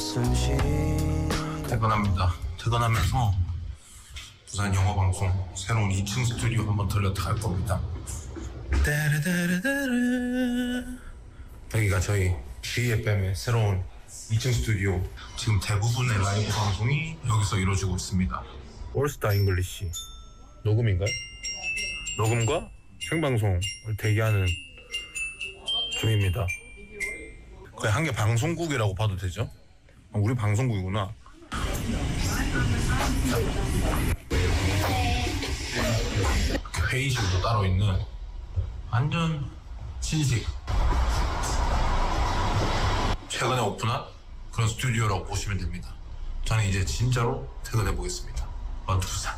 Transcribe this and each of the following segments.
퇴근합니다. 퇴근하면서 부산 영어방송 새로운 2층 스튜디오 한번 들렸다 갈 겁니다. 여기가 저희 GFM의 새로운 2층 스튜디오. 지금 대부분의 라이브 방송이 여기서 이루어지고 있습니다. 올스타 잉글리시 녹음인가요? 녹음과 생방송을 대기하는 중입니다. 거의 한 개 방송국이라고 봐도 되죠? 우리 방송국이구나. 회의실도 따로 있는 완전 신식, 최근에 오픈한 그런 스튜디오라고 보시면 됩니다. 저는 이제 진짜로 퇴근해 보겠습니다. 원투산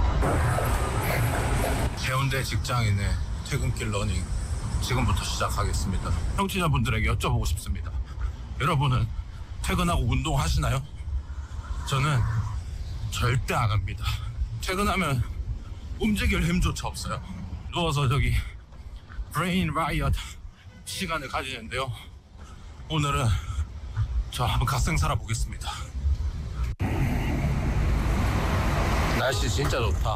해운대 직장인의 퇴근길 러닝 지금부터 시작하겠습니다. 청취자분들에게 여쭤보고 싶습니다. 여러분은 퇴근하고 운동하시나요? 저는 절대 안 합니다. 퇴근하면 움직일 힘조차 없어요. 누워서 저기 브레인 라이엇 시간을 가지는데요. 오늘은 저 한번 갓생 살아보겠습니다. 날씨 진짜 좋다.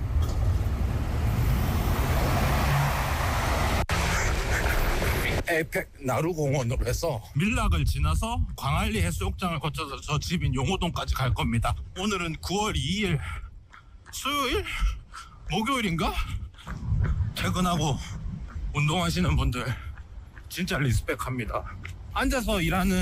에이펙 나루공원으로 해서 밀락을 지나서 광안리 해수욕장을 거쳐서 저 집인 용호동까지 갈 겁니다. 오늘은 9월 2일 수요일? 목요일인가? 퇴근하고 운동하시는 분들 진짜 리스펙합니다. 앉아서 일하는